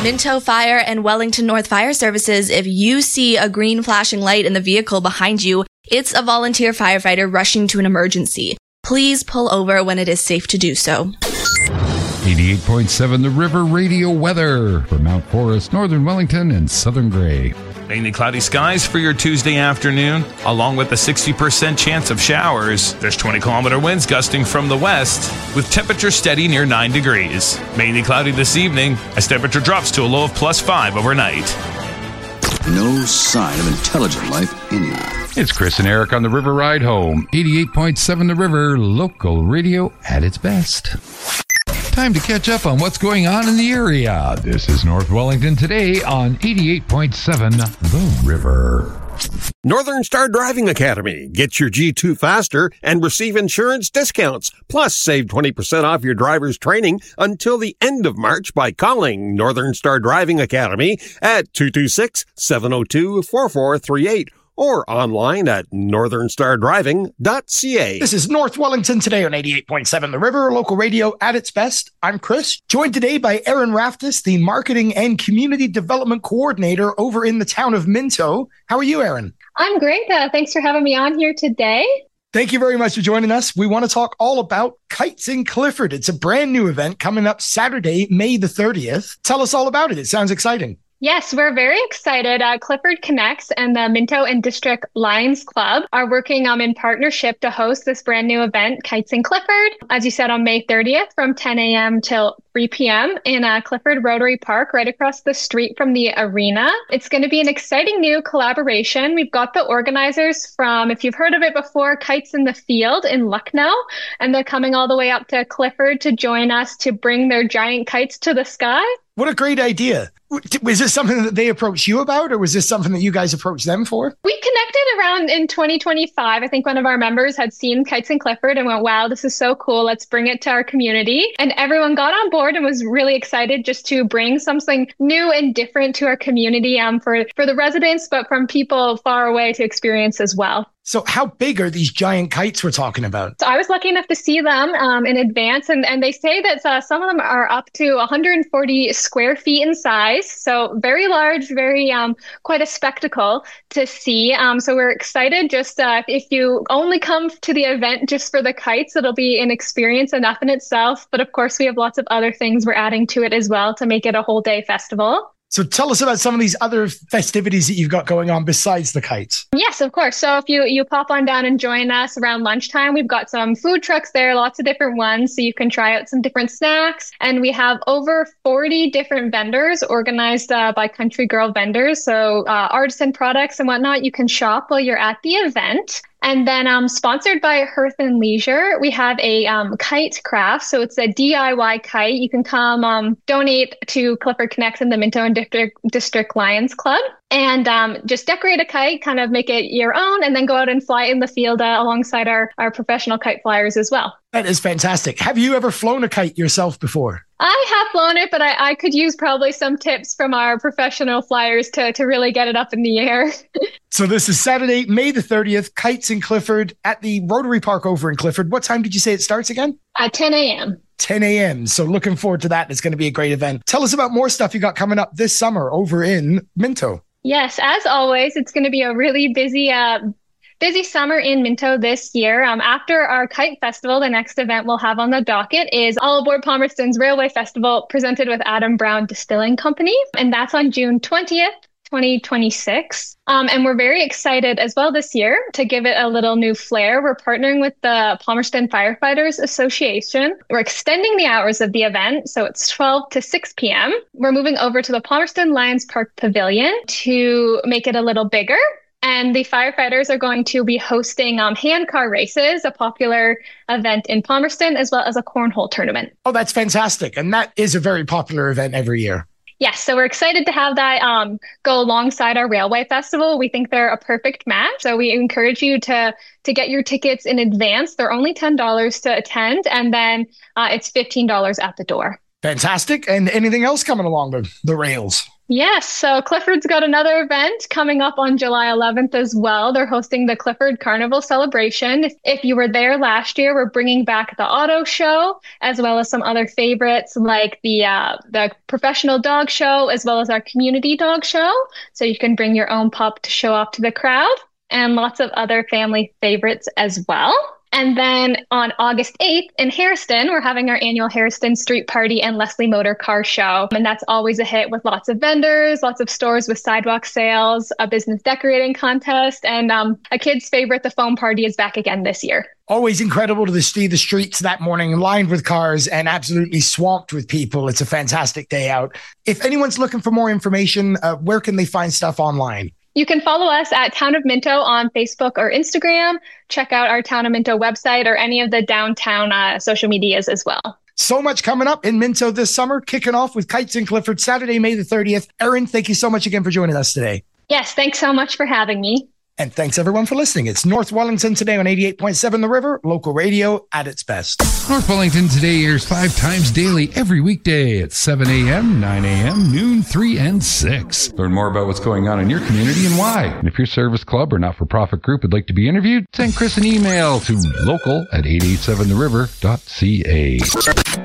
Minto Fire and Wellington North Fire Services. If you see a green flashing light in the vehicle behind you, it's a volunteer firefighter rushing to an emergency. Please pull over when it is safe to do so. 88.7 The River Radio weather for Mount Forest, Northern Wellington, and Southern Grey. Mainly cloudy skies for your Tuesday afternoon, along with a 60% chance of showers. There's 20-kilometer winds gusting from the west, with temperatures steady near 9 degrees. Mainly cloudy this evening, as temperature drops to a low of +5 overnight. No sign of intelligent life anywhere. It's Chris and Eric on the River Ride Home. 88.7 The River, local radio at its best. Time to catch up on what's going on in the area. This is North Wellington today on 88.7 The River. Northern Star Driving Academy. Get your G2 faster and receive insurance discounts. Plus, save 20% off your driver's training until the end of March by calling Northern Star Driving Academy at 226-702-4438 or online at northernstardriving.ca. This is North Wellington today on 88.7 The River, local radio at its best. I'm Chris, joined today by Erin Raftis, the Marketing and Community Development Coordinator over in the town of Minto. How are you, Erin? I'm great. Thanks for having me on here today. Thank you very much for joining us. We want to talk all about Kites in Clifford. It's a brand new event coming up Saturday, May the 30th. Tell us all about it. It sounds exciting. Yes, we're very excited. Clifford Connects and the Minto and District Lions Club are working in partnership to host this brand new event, Kites in Clifford, as you said, on May 30th from 10 a.m. till 3 p.m. in Clifford Rotary Park, right across the street from the arena. It's going to be an exciting new collaboration. We've got the organizers from, if you've heard of it before, Kites in the Field in Lucknow, and they're coming all the way up to Clifford to join us to bring their giant kites to the sky. What a great idea. Was this something that they approached you about, or was this something that you guys approached them for? We connected around in 2025. I think one of our members had seen Kites in Clifford and went, wow, this is so cool. Let's bring it to our community. And everyone got on board and was really excited just to bring something new and different to our community for the residents, but from people far away to experience as well. So how big are these giant kites we're talking about? So I was lucky enough to see them in advance, and they say that some of them are up to 140 square feet in size. So very large, very quite a spectacle to see. So we're excited. Just if you only come to the event just for the kites, it'll be an experience enough in itself. But of course, we have lots of other things we're adding to it as well to make it a whole day festival. So tell us about some of these other festivities that you've got going on besides the kites. Yes, of course. So if you pop on down and join us around lunchtime, we've got some food trucks there, lots of different ones. So you can try out some different snacks. And we have over 40 different vendors organized by Country Girl vendors. So artisan products and whatnot, you can shop while you're at the event. And then sponsored by Hearth and Leisure, we have a kite craft. So it's a DIY kite. You can come donate to Clifford Connects and the Minto and District Lions Club. And just decorate a kite, kind of make it your own, and then go out and fly in the field alongside our professional kite flyers as well. That is fantastic. Have you ever flown a kite yourself before? I have flown it, but I could use probably some tips from our professional flyers to really get it up in the air. So this is Saturday, May the 30th, Kites in Clifford at the Rotary Park over in Clifford. What time did you say it starts again? At 10 a.m. 10 a.m. So looking forward to that. It's going to be a great event. Tell us about more stuff you got coming up this summer over in Minto. Yes, as always, it's going to be a really busy summer in Minto this year. After our Kite Festival, the next event we'll have on the docket is All Aboard Palmerston's Railway Festival, presented with Adam Brown Distilling Company. And that's on June 20th. 2026. And we're very excited as well this year to give it a little new flair. We're partnering with the Palmerston Firefighters Association. We're extending the hours of the event, so it's 12 to 6 p.m. We're moving over to the Palmerston Lions Park Pavilion to make it a little bigger. And the firefighters are going to be hosting handcar races, a popular event in Palmerston, as well as a cornhole tournament. Oh, that's fantastic. And that is a very popular event every year. Yes, so we're excited to have that go alongside our Railway Festival. We think they're a perfect match. So we encourage you to get your tickets in advance. They're only $10 to attend, and then it's $15 at the door. Fantastic. And anything else coming along the rails? Yes, so Clifford's got another event coming up on July 11th as well. They're hosting the Clifford Carnival Celebration. If you were there last year, we're bringing back the auto show, as well as some other favorites like the professional dog show, as well as our community dog show. So you can bring your own pup to show off to the crowd, and lots of other family favorites as well. And then on August 8th in Hairston, we're having our annual Hairston Street Party and Leslie Motor Car Show. And that's always a hit with lots of vendors, lots of stores with sidewalk sales, a business decorating contest, and a kid's favorite, the foam party, is back again this year. Always incredible to see the streets that morning lined with cars and absolutely swamped with people. It's a fantastic day out. If anyone's looking for more information, where can they find stuff online? You can follow us at Town of Minto on Facebook or Instagram. Check out our Town of Minto website or any of the downtown social medias as well. So much coming up in Minto this summer, kicking off with Kites in Clifford, Saturday, May the 30th. Erin, thank you so much again for joining us today. Yes, thanks so much for having me. And thanks everyone for listening. It's North Wellington Today on 88.7 The River, local radio at its best. North Wellington Today airs 5 times daily every weekday at 7 a.m., 9 a.m., noon, 3, and 6. Learn more about what's going on in your community and why. And if your service club or not-for-profit group would like to be interviewed, send Chris an email to local@887theriver.ca.